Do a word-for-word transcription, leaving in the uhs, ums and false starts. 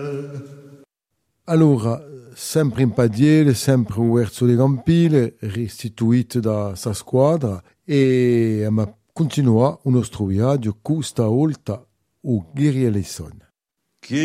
Allora, sempre in padiele, sempre uerzo di campile, restituito da sa squadra e ma continua un nostro viaggio questa volta o Ghirielison.